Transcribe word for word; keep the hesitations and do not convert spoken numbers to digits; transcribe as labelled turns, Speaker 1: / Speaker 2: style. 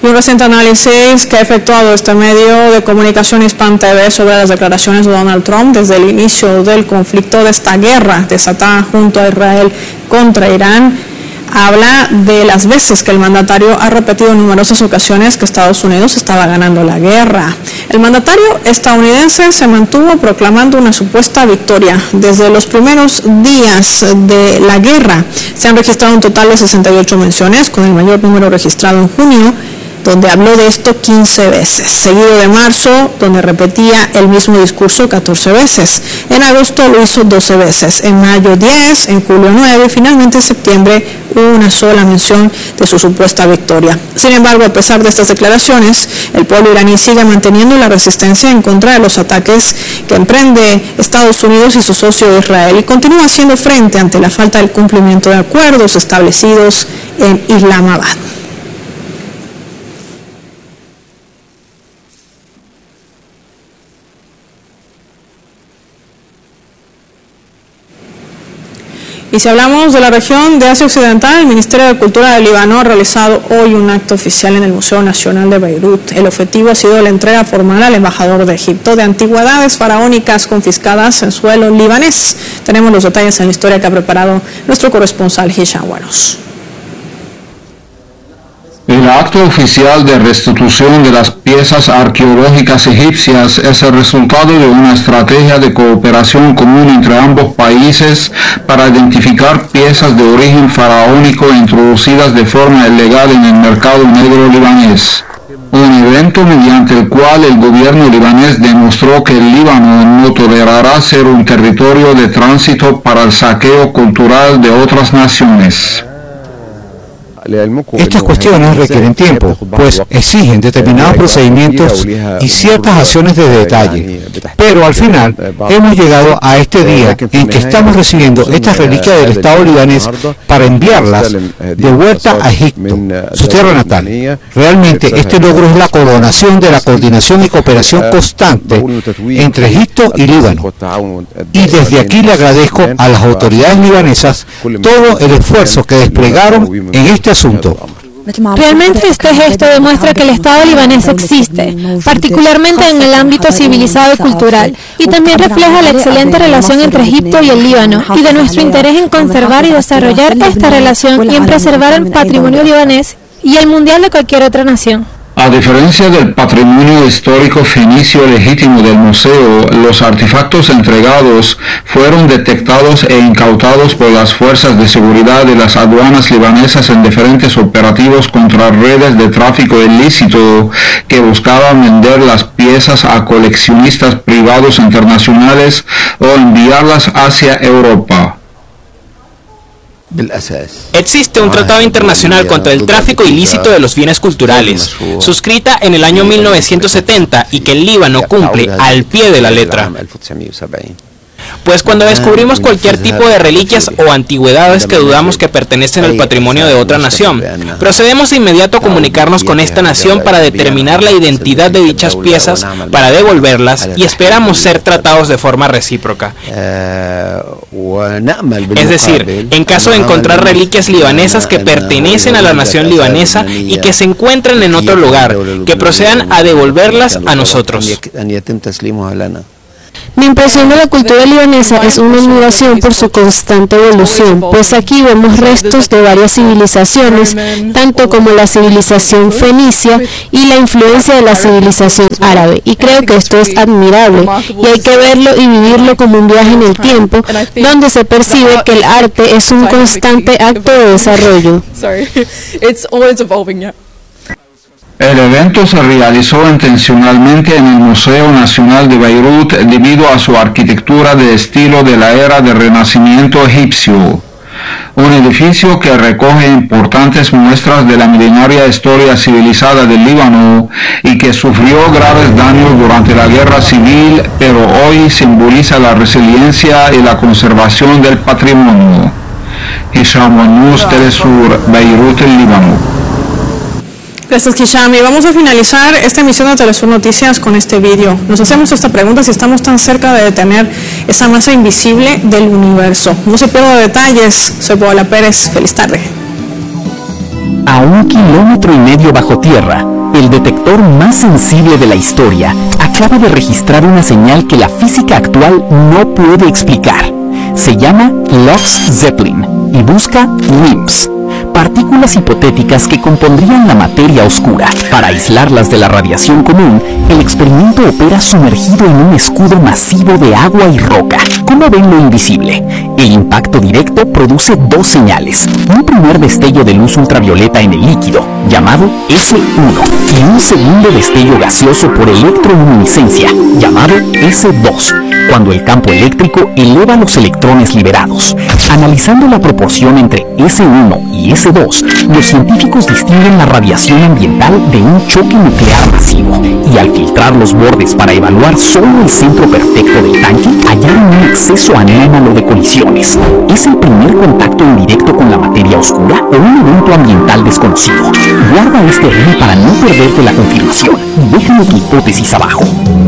Speaker 1: Un reciente análisis que ha efectuado este medio de comunicación Hispan T V sobre las declaraciones de Donald Trump desde el inicio del conflicto de esta guerra desatada junto a Israel contra Irán habla de las veces que el mandatario ha repetido en numerosas ocasiones que Estados Unidos estaba ganando la guerra. El mandatario estadounidense se mantuvo proclamando una supuesta victoria. Desde los primeros días de la guerra se han registrado un total de sesenta y ocho menciones, con el mayor número registrado en junio, donde habló de esto quince veces, seguido de marzo, donde repetía el mismo discurso catorce veces. En agosto lo hizo doce veces, en mayo diez, en julio nueve, y finalmente en septiembre hubo una sola mención de su supuesta victoria. Sin embargo, a pesar de estas declaraciones, el pueblo iraní sigue manteniendo la resistencia en contra de los ataques que emprende Estados Unidos y su socio Israel, y continúa haciendo frente ante la falta del cumplimiento de acuerdos establecidos en Islamabad. Y si hablamos de la región de Asia Occidental, el Ministerio de Cultura del Líbano ha realizado hoy un acto oficial en el Museo Nacional de Beirut. El objetivo ha sido la entrega formal al embajador de Egipto de antigüedades faraónicas confiscadas en suelo libanés. Tenemos los detalles en la historia que ha preparado nuestro corresponsal Hisham Buenos.
Speaker 2: El acto oficial de restitución de las piezas arqueológicas egipcias es el resultado de una estrategia de cooperación común entre ambos países para identificar piezas de origen faraónico introducidas de forma ilegal en el mercado negro libanés. Un evento mediante el cual el gobierno libanés demostró que el Líbano no tolerará ser un territorio de tránsito para el saqueo cultural de otras naciones.
Speaker 3: Estas cuestiones requieren tiempo, pues exigen determinados procedimientos y ciertas acciones de detalle. Pero al final hemos llegado a este día en que estamos recibiendo estas reliquias del Estado libanés para enviarlas de vuelta a Egipto, su tierra natal. Realmente este logro es la coronación de la coordinación y cooperación constante entre Egipto y Líbano. Y desde aquí le agradezco a las autoridades libanesas todo el esfuerzo que desplegaron en este asunto.
Speaker 4: Realmente este gesto demuestra que el Estado libanés existe, particularmente en el ámbito civilizado y cultural, y también refleja la excelente relación entre Egipto y el Líbano, y de nuestro interés en conservar y desarrollar esta relación y en preservar el patrimonio libanés y el mundial de cualquier otra nación.
Speaker 2: A diferencia del patrimonio histórico fenicio legítimo del museo, los artefactos entregados fueron detectados e incautados por las fuerzas de seguridad de las aduanas libanesas en diferentes operativos contra redes de tráfico ilícito que buscaban vender las piezas a coleccionistas privados internacionales o enviarlas hacia Europa.
Speaker 5: Existe un tratado internacional contra el tráfico ilícito de los bienes culturales, suscrita en el año mil novecientos setenta y que el Líbano cumple al pie de la letra. Pues cuando descubrimos cualquier tipo de reliquias o antigüedades que dudamos que pertenecen al patrimonio de otra nación, procedemos de inmediato a comunicarnos con esta nación para determinar la identidad de dichas piezas, para devolverlas, y esperamos ser tratados de forma recíproca. Es decir, en caso de encontrar reliquias libanesas que pertenecen a la nación libanesa y que se encuentren en otro lugar, que procedan a devolverlas a nosotros.
Speaker 6: Mi impresión de la cultura libanesa es una admiración por su constante evolución, pues aquí vemos restos de varias civilizaciones, tanto como la civilización fenicia y la influencia de la civilización árabe, y creo que esto es admirable, y hay que verlo y vivirlo como un viaje en el tiempo, donde se percibe que el arte es un constante acto de desarrollo.
Speaker 2: El evento se realizó intencionalmente en el Museo Nacional de Beirut debido a su arquitectura de estilo de la era del Renacimiento egipcio. Un edificio que recoge importantes muestras de la milenaria historia civilizada del Líbano y que sufrió graves daños durante la guerra civil, pero hoy simboliza la resiliencia y la conservación del patrimonio. Hisham Buenos, Telesur, Beirut, el Líbano.
Speaker 1: Gracias, Hisham. Y vamos a finalizar esta emisión de Telesur Noticias con este vídeo. Nos hacemos esta pregunta: si estamos tan cerca de detener esa masa invisible del universo. No se pierda detalles. Soy Paola Pérez. Feliz tarde.
Speaker 7: A un kilómetro y medio bajo tierra, El detector más sensible de la historia acaba de registrar una señal que la física actual no puede explicar. Se llama LOX-Zeppelin y busca W I M Ps, partículas hipotéticas que compondrían la materia oscura. Para aislarlas de la radiación común, el experimento opera sumergido en un escudo masivo de agua y roca. ¿Cómo ven lo invisible? El impacto directo produce dos señales. Un primer destello de luz ultravioleta en el líquido, llamado S uno, y un segundo destello gaseoso por electroluminiscencia, llamado S dos, cuando el campo eléctrico eleva los electrones liberados. Analizando la proporción entre S uno y S dos, los científicos distinguen la radiación ambiental de un choque nuclear masivo, y al filtrar los bordes para evaluar solo el centro perfecto del tanque, hallaron un exceso anómalo de colisiones. ¿Es el primer contacto indirecto con la materia oscura o un evento ambiental desconocido? Guarda este R E M para no perderte la confirmación y déjame tu hipótesis abajo.